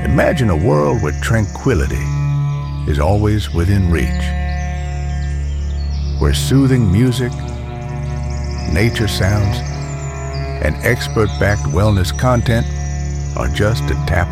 Imagine a world where tranquility is always within reach, where soothing music, nature sounds, and expert-backed wellness content are just a tap